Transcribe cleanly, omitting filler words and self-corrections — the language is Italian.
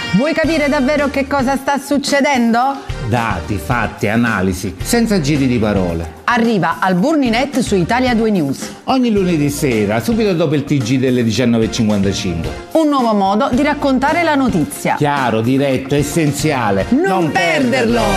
Vuoi capire davvero che cosa sta succedendo? Dati, fatti, analisi, senza giri di parole. Arriva al Burninet su Italia 2 News. Ogni lunedì sera, subito dopo il TG delle 19:55. Un nuovo modo di raccontare la notizia. Chiaro, diretto, essenziale. Non perderlo!